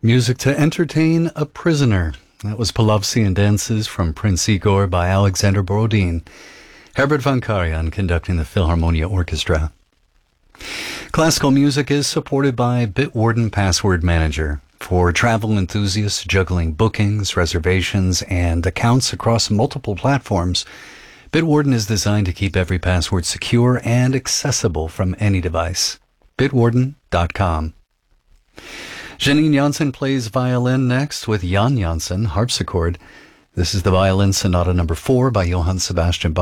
Music to entertain a prisoner. That was Palovsy and Dances from Prince Igor by Alexander Borodin. Herbert von Karajan conducting the Philharmonia Orchestra. Classical music is supported by Bitwarden Password Manager. For travel enthusiasts juggling bookings, reservations, and accounts across multiple platforms, Bitwarden is designed to keep every password secure and accessible from any device. Bitwarden.com. Janine Janssen plays violin next with Jan Janssen, harpsichord. This is the Violin Sonata No. 4 by Johann Sebastian Bach.